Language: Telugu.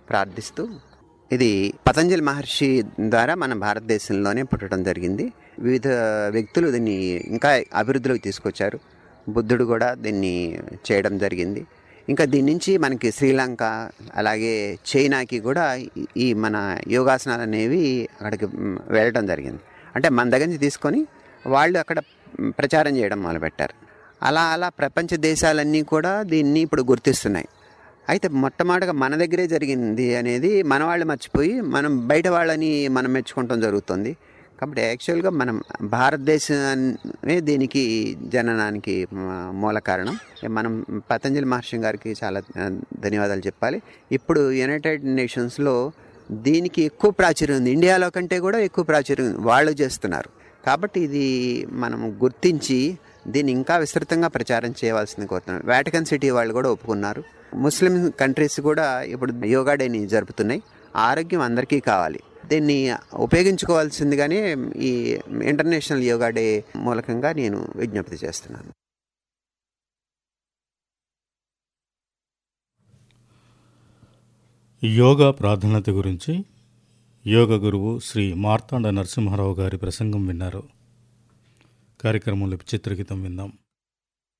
ప్రార్థిస్తూ, ఇది పతంజలి మహర్షి ద్వారా మన భారతదేశంలోనే పుట్టడం జరిగింది. వివిధ వ్యక్తులు దీన్ని ఇంకా అభివృద్ధిలోకి తీసుకొచ్చారు. బుద్ధుడు కూడా దీన్ని చేయడం జరిగింది. ఇంకా దీని నుంచి మనకి శ్రీలంక, అలాగే చైనాకి కూడా ఈ మన యోగాసనాలు అనేవి అక్కడికి వెళ్ళడం జరిగింది. అంటే మన దగ్గర నుంచి తీసుకొని వాళ్ళు అక్కడ ప్రచారం చేయడం మొదలుపెట్టారు. అలా అలా ప్రపంచ దేశాలన్నీ కూడా దీన్ని ఇప్పుడు గుర్తిస్తున్నాయి. అయితే మొట్టమొదటిగా మన దగ్గరే జరిగింది అనేది మన వాళ్ళు మర్చిపోయి మనం బయట వాళ్ళని మనం మెచ్చుకోవటం జరుగుతుంది. కాబట్టి యాక్చువల్గా మనం భారతదేశమే దీనికి జననానికి మూల కారణం. మనం పతంజలి మహర్షి గారికి చాలా ధన్యవాదాలు చెప్పాలి. ఇప్పుడు యునైటెడ్ నేషన్స్లో దీనికి ఎక్కువ ప్రాచుర్యం ఉంది. ఇండియాలో కంటే కూడా ఎక్కువ ప్రాచుర్యం వాళ్ళు చేస్తున్నారు. కాబట్టి ఇది మనం గుర్తించి దీన్ని ఇంకా విస్తృతంగా ప్రచారం చేయవలసింది కోరుతున్నాం. వాటికన్ సిటీ వాళ్ళు కూడా ఒప్పుకున్నారు. ముస్లిం కంట్రీస్ కూడా ఇప్పుడు యోగా డేని జరుపుతున్నాయి. ఆరోగ్యం అందరికీ కావాలి, దీన్ని ఉపయోగించుకోవాల్సిందిగానే ఈ ఇంటర్నేషనల్ యోగా డే మూలకంగా నేను విజ్ఞప్తి చేస్తున్నాను. యోగా ప్రాధాన్యత గురించి యోగ గురువు శ్రీ మార్తాండ నరసింహారావు గారి ప్రసంగం విన్నారు. కార్యక్రమంలో చిత్రగీతం విందాం.